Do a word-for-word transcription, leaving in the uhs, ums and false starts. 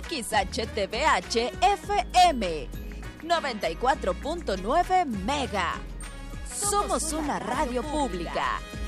X H T V H F M noventa y cuatro punto nueve Mega. Somos una radio pública.